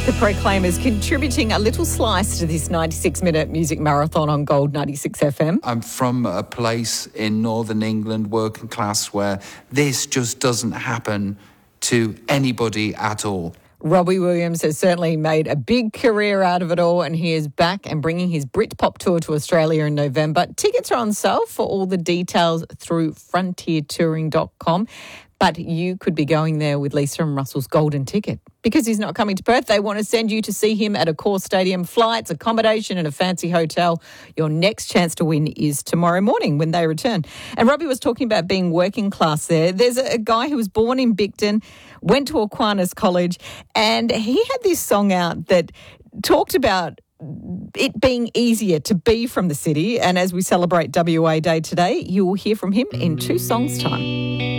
The Proclaimers contributing a little slice to this 96-minute music marathon on Gold 96 FM. I'm from a place in northern England, working class, where this just doesn't happen to anybody at all. Robbie Williams has certainly made a big career out of it all, and he is back and bringing his Britpop tour to Australia in November. Tickets are on sale. For all the details through frontiertouring.com. But you could be going there with Lisa and Russell's golden ticket. Because he's not coming to Perth, they want to send you to see him at a core stadium, flights, accommodation and a fancy hotel. Your next chance to win is tomorrow morning when they return. And Robbie was talking about being working class there. There's a guy who was born in Bicton, went to Aquinas College, and he had this song out that talked about it being easier to be from the city. And as we celebrate WA Day today, you will hear from him in 2 songs' time.